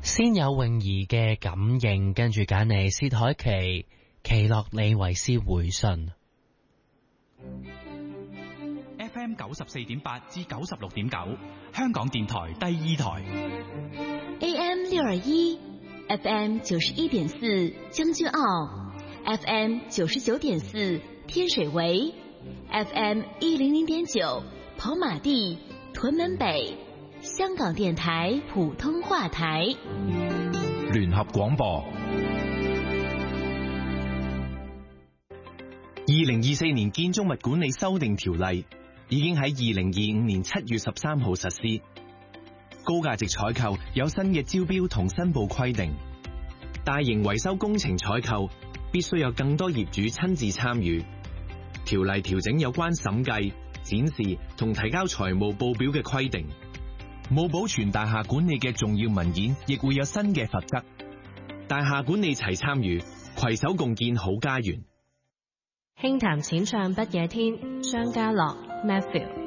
先有泳兒嘅感應，跟住揀嚟薛凱琪奇洛里維斯回信。 FM 94.8至96.9，香港電台第二台。 AM 621 FM 91.4將軍澳 FM 99.4天水圍 FM 100.9跑馬地屯門北，香港電台普通話台聯合廣播。2024年建築物管理修訂條例已經喺2025年7月13號實施。高價值採購有新嘅招標同申報規定，大型維修工程採購必須有更多業主親自參與。條例調整有關審計、展示同提交財務報表嘅規定，冇保存大廈管理嘅重要文件亦會有新嘅罰則。大廈管理齊參與，攜手共建好家園。 輕談淺唱不夜天，張家樂 Matthew。